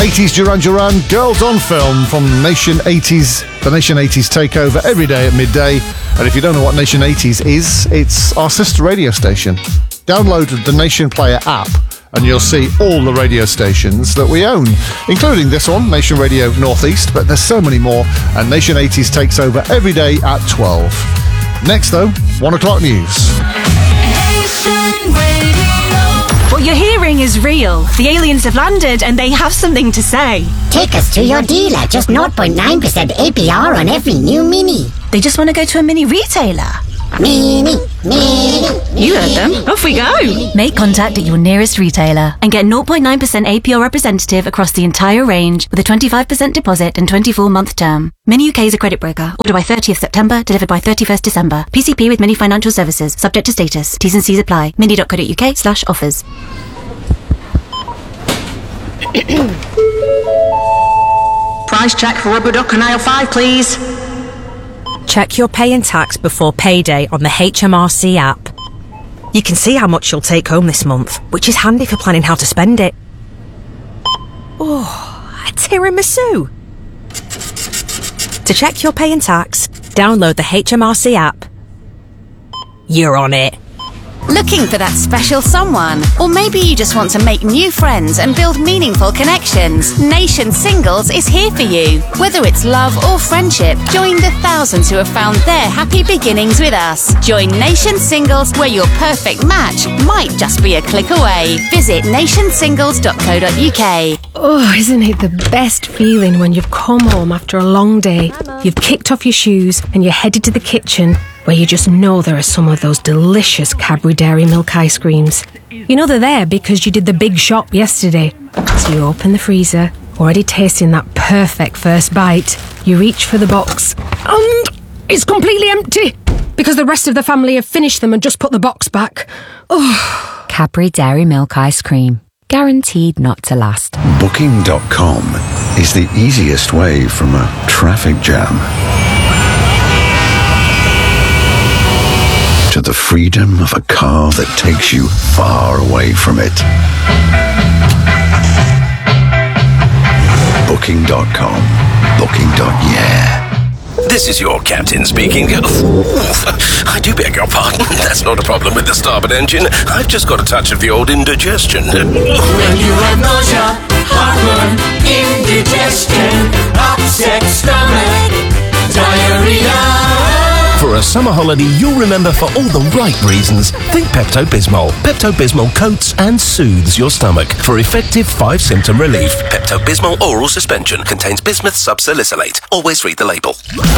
80s Duran Duran, Girls on Film from Nation 80s, the Nation 80s takeover every day at midday. And if you don't know what Nation 80s is, it's our sister radio station. Download the Nation Player app and you'll see all the radio stations that we own, including this one, Nation Radio Northeast, but there's so many more, and Nation 80s takes over every day at 12. Next though, 1 o'clock news. What you're hearing is real. The aliens have landed and they have something to say. Take us to your dealer. Just 0.9% APR on every new Mini. They just want to go to a mini retailer. Mini. You heard them. Off we go. Make contact at your nearest retailer and get 0.9% APR representative across the entire range with a 25% deposit and 24-month term. Mini UK is a credit broker. Order by 30th September, delivered by 31st December. PCP with Mini Financial Services. Subject to status. T's and C's apply. mini.co.uk/offers. Price check for rubber duck and aisle 5, please. Check your pay and tax before payday on the HMRC app. You can see how much you'll take home this month, which is handy for planning how to spend it. Oh, a tiramisu! To check your pay and tax, download the HMRC app. You're on it. Looking for that special someone? Or maybe you just want to make new friends and build meaningful connections? Nation Singles is here for you. Whether it's love or friendship, join the thousands who have found their happy beginnings with us. Join Nation Singles, where your perfect match might just be a click away. Visit nationsingles.co.uk. Oh, isn't it the best feeling when you've come home after a long day, you've kicked off your shoes and you're headed to the kitchen, where you just know there are some of those delicious Cadbury Dairy Milk ice creams. You know they're there because you did the big shop yesterday. So you open the freezer, already tasting that perfect first bite. You reach for the box, and it's completely empty because the rest of the family have finished them and just put the box back. Oh. Cadbury Dairy Milk ice cream. Guaranteed not to last. Booking.com is the easiest way from a traffic jam to the freedom of a car that takes you far away from it. Booking.com. Booking.yeah. This is your captain speaking. I do beg your pardon. That's not a problem with the starboard engine. I've just got a touch of the old indigestion. When you have nausea, heartburn, indigestion, upset stomach, diarrhea. For a summer holiday you'll remember for all the right reasons, think Pepto-Bismol. Pepto-Bismol coats and soothes your stomach for effective 5-symptom relief. Pepto-Bismol oral suspension contains bismuth subsalicylate. Always read the label.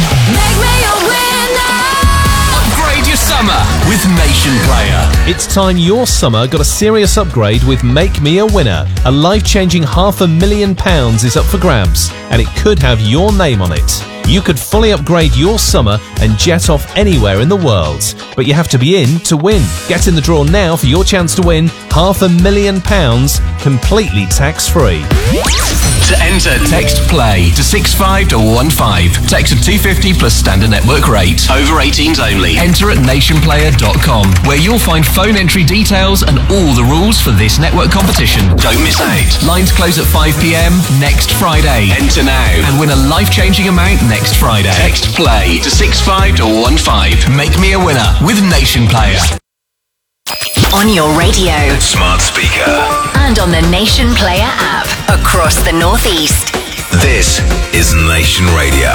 Upgrade your summer with Nation Player. It's time your summer got a serious upgrade with Make Me a Winner. A life-changing £500,000 is up for grabs, and it could have your name on it. You could fully upgrade your summer and jet off anywhere in the world. But you have to be in to win. Get in the draw now for your chance to win £500,000 completely tax-free. To enter, text PLAY to 65215. Text at 250 plus standard network rate. Over 18s only. Enter at nationplayer.com, where you'll find phone entry details and all the rules for this network competition. Don't miss out. Lines close at 5 p.m. next Friday. Enter now and win a life-changing amount next Friday. Text PLAY to 65215. Make me a winner with Nation Player. On your radio, Smart speaker, and on the Nation Player app across the Northeast. this is Nation Radio.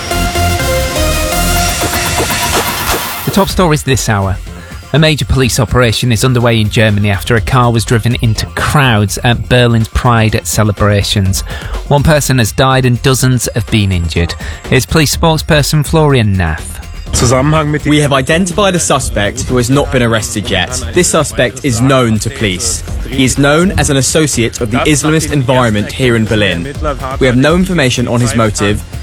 The top stories this hour. A major police operation is underway in Germany after a car was driven into crowds at Berlin's Pride celebrations. One person has died and dozens have been injured. Here's police spokesperson Florian Nath. We have identified a suspect who has not been arrested yet. This suspect is known to police. He is known as an associate of the Islamist environment here in Berlin. We have no information on his motive,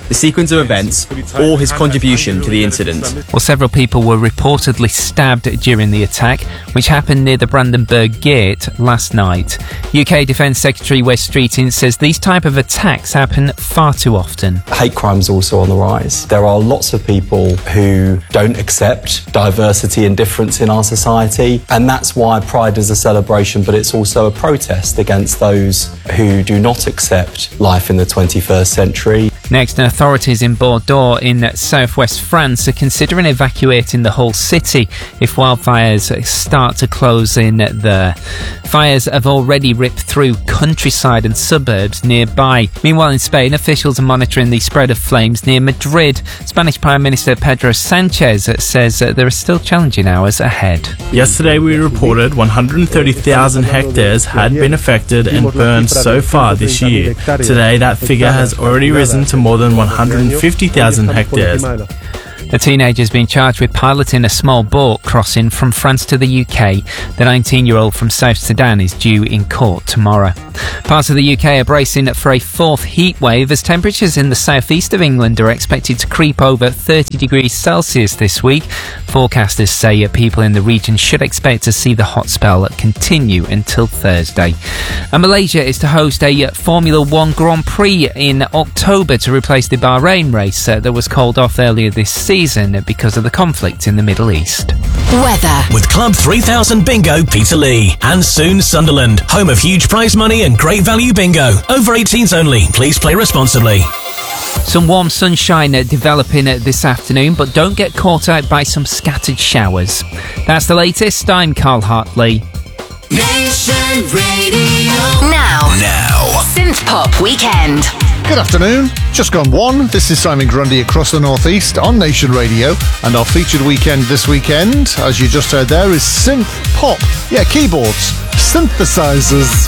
the sequence of events, or his contribution to the incident. Well, several people were reportedly stabbed during the attack, which happened near the Brandenburg Gate last night. UK Defence Secretary Wes Streeting says these type of attacks happen far too often. Hate crime's also on the rise. There are lots of people who don't accept diversity and difference in our society, and that's why Pride is a celebration, but it's also a protest against those who do not accept life in the 21st century. Next, authorities in Bordeaux in southwest France are considering evacuating the whole city if wildfires start to close in there. Fires have already ripped through countryside and suburbs nearby. Meanwhile, in Spain, officials are monitoring the spread of flames near Madrid. Spanish Prime Minister Pedro Sanchez says there are still challenging hours ahead. Yesterday, we reported 130,000 hectares had been affected and burned so far this year. Today, that figure has already risen to more than 150,000 hectares. The teenager has been charged with piloting a small boat crossing from France to the UK. The 19-year-old from South Sudan is due in court tomorrow. Parts of the UK are bracing for a fourth heat wave as temperatures in the southeast of England are expected to creep over 30 degrees Celsius this week. Forecasters say people in the region should expect to see the hot spell continue until Thursday. And Malaysia is to host a Formula One Grand Prix in October to replace the Bahrain race that was called off earlier this season because of the conflict in the Middle East. Weather. With Club 3000 Bingo Peterlee and soon Sunderland, home of huge prize money and great value bingo. Over 18s only. Please play responsibly. Some warm sunshine developing this afternoon, but don't get caught out by some scattered showers. That's the latest. I'm Carl Hartley. Nation Radio. Now. Synth Pop Weekend. Good afternoon. Just gone one. This is Simon Grundy across the Northeast on Nation Radio, and our featured weekend this weekend, as you just heard there, is synth pop. Yeah, keyboards, synthesizers.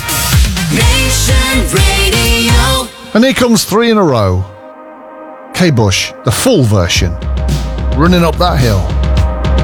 Nation Radio. And here comes 3 in a row. K Bush, the full version, running up that hill.